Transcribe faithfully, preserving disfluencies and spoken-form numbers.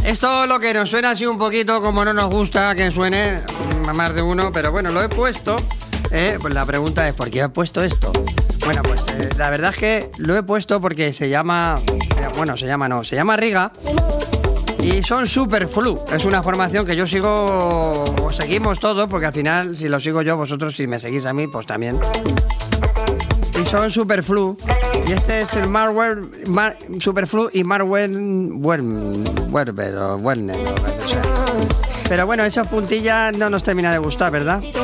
Esto lo que nos suena así un poquito, como no nos gusta que suene a más de uno, pero bueno, lo he puesto. Eh, pues la pregunta es, ¿por qué he puesto esto? Bueno, pues eh, la verdad es que lo he puesto porque se llama... Se, bueno, se llama no, se llama Riga. Y son Superflu. Es una formación que yo sigo... O seguimos todos, porque al final, si lo sigo yo, vosotros, si me seguís a mí, pues también. Y son Superflu. Y este es el Marwer, Mar, Superflu y Marwen Werber o Werner. O sea. Pero bueno, esas puntillas no nos termina de gustar, ¿verdad?